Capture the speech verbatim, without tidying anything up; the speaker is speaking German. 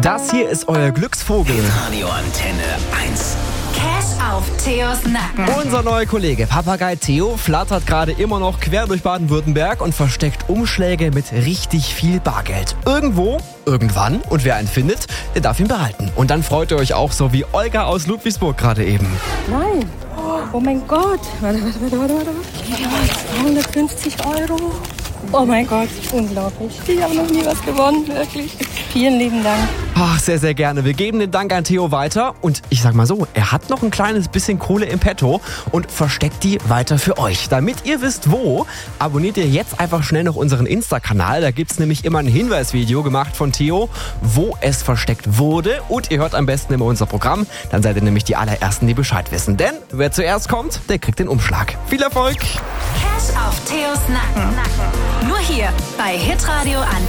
Das hier ist euer Glücksvogel. Radio Antenne eins. Cash auf Theos Nacken. Unser neuer Kollege Papagei Theo flattert gerade immer noch quer durch Baden-Württemberg und versteckt Umschläge mit richtig viel Bargeld. Irgendwo, irgendwann, und wer einen findet, der darf ihn behalten. Und dann freut ihr euch auch so wie Olga aus Ludwigsburg gerade eben. Nein. Oh mein Gott. Warte, warte, warte, warte, warte. zweihundertfünfzig Euro. Oh mein Gott, unglaublich. Ich habe noch nie was gewonnen, wirklich. Vielen lieben Dank. Ach, sehr, sehr gerne. Wir geben den Dank an Theo weiter. Und ich sag mal so, er hat noch ein kleines bisschen Kohle im Petto und versteckt die weiter für euch. Damit ihr wisst, wo, abonniert ihr jetzt einfach schnell noch unseren Insta-Kanal. Da gibt's nämlich immer ein Hinweisvideo gemacht von Theo, wo es versteckt wurde. Und ihr hört am besten immer unser Programm. Dann seid ihr nämlich die allerersten, die Bescheid wissen. Denn wer zuerst kommt, der kriegt den Umschlag. Viel Erfolg! Cash auf Theos Nacken. Nur hier bei Hitradio Antenne.